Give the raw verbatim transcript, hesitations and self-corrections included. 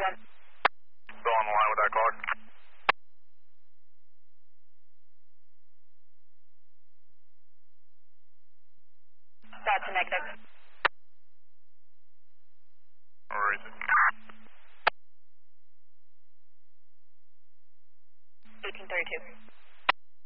one. Still on the line with that car. Gotcha, negative. Where is it? eighteen thirty-two.